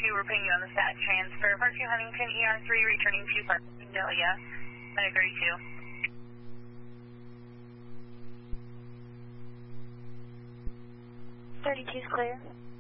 we're putting you on the stat transfer. Park 2 Huntington, ER3, returning to Park Delia, 932. 32's clear.